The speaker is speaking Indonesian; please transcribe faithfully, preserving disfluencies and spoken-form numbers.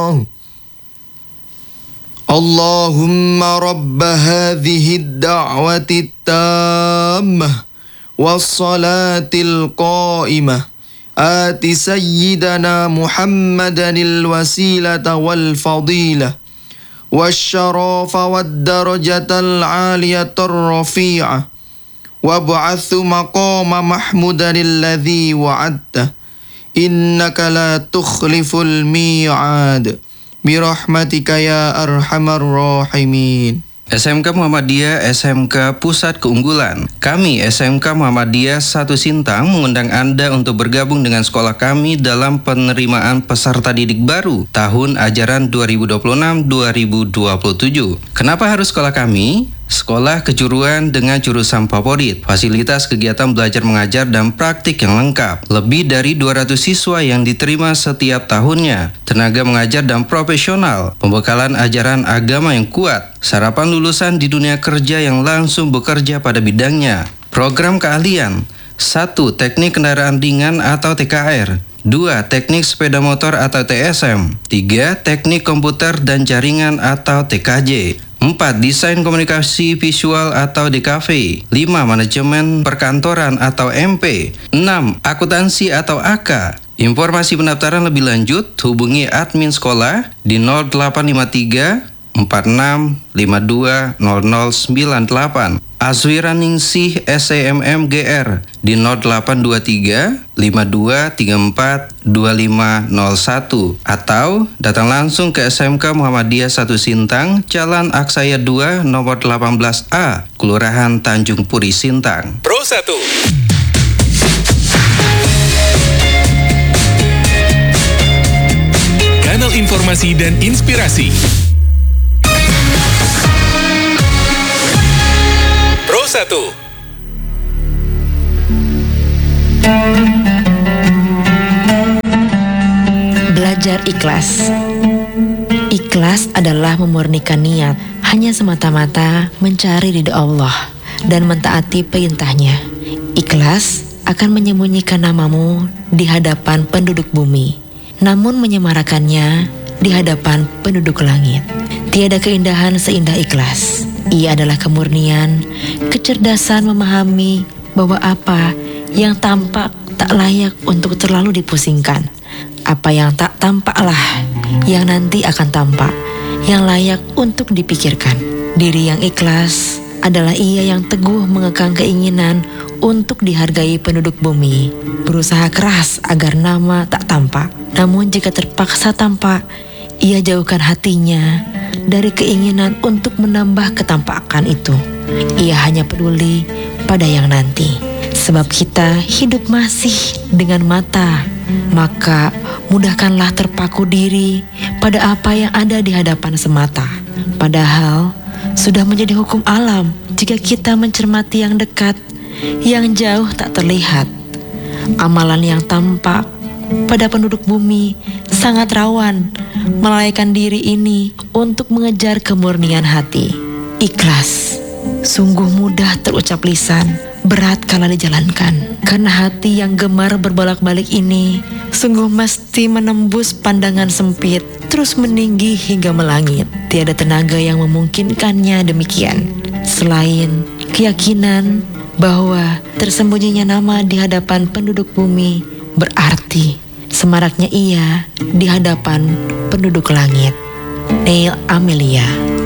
Allahumma rabba hadhihi ad-da'wati at-tammah was-salatil qa'imah ati sayyidana Muhammadanil wasilata wal fadilah wasyarafa wad-darajatal 'aliyatar rafi'ah wab'athu maqama mahmudanil ladzi wa'adta innaka la tukhliful mi'ad birahmatika ya arhamar rahimin. S M K Muhammadiyah S M K Pusat Keunggulan. Kami S M K Muhammadiyah satu Sintang mengundang Anda untuk bergabung dengan sekolah kami dalam penerimaan peserta didik baru tahun ajaran dua ribu dua puluh enam dua ribu dua puluh tujuh. Kenapa harus sekolah kami? Sekolah kejuruan dengan jurusan favorit, fasilitas kegiatan belajar mengajar dan praktik yang lengkap, lebih dari dua ratus siswa yang diterima setiap tahunnya, tenaga mengajar dan profesional, pembekalan ajaran agama yang kuat, sarapan lulusan di dunia kerja yang langsung bekerja pada bidangnya, program keahlian, satu Teknik kendaraan ringan atau T K R, dua Teknik sepeda motor atau T S M, tiga Teknik komputer dan jaringan atau T K J, empat Desain komunikasi visual atau D K V, lima Manajemen perkantoran atau M P, enam Akuntansi atau A K. Informasi pendaftaran lebih lanjut hubungi admin sekolah di nol delapan lima tiga empat enam lima dua nol nol sembilan delapan. Azwiraningsih S E M M G R di nol delapan dua tiga lima dua tiga empat dua lima nol satu atau datang langsung ke S M K Muhammadiyah satu Sintang, Jalan Aksaya dua nomor delapan belas A, Kelurahan Tanjung Puri, Sintang. Pro satu. Kanal informasi dan inspirasi. Pro satu. Belajar ikhlas. Ikhlas adalah memurnikan niat, hanya semata-mata mencari ridha Allah dan mentaati perintahnya. Ikhlas akan menyembunyikan namamu di hadapan penduduk bumi, namun menyemarakannya di hadapan penduduk langit. Tiada keindahan seindah ikhlas. Ia adalah kemurnian, kecerdasan memahami bahwa apa yang tampak tak layak untuk terlalu dipusingkan. Apa yang tak tampaklah yang nanti akan tampak, yang layak untuk dipikirkan. Diri yang ikhlas adalah ia yang teguh mengekang keinginan untuk dihargai penduduk bumi, berusaha keras agar nama tak tampak. Namun jika terpaksa tampak, ia jauhkan hatinya dari keinginan untuk menambah ketampakan itu. Ia hanya peduli pada yang nanti. Sebab kita hidup masih dengan mata, maka mudahkanlah terpaku diri pada apa yang ada di hadapan semata. Padahal sudah menjadi hukum alam jika kita mencermati yang dekat, yang jauh tak terlihat. Amalan yang tampak pada penduduk bumi sangat rawan melalaikan diri ini untuk mengejar kemurnian hati. Ikhlas sungguh mudah terucap lisan, berat kala dijalankan. Karena hati yang gemar berbolak-balik ini sungguh mesti menembus pandangan sempit, terus meninggi hingga melangit. Tiada tenaga yang memungkinkannya demikian, selain keyakinan bahwa tersembunyinya nama di hadapan penduduk bumi berarti semaraknya ia di hadapan penduduk langit. Neil Amelia.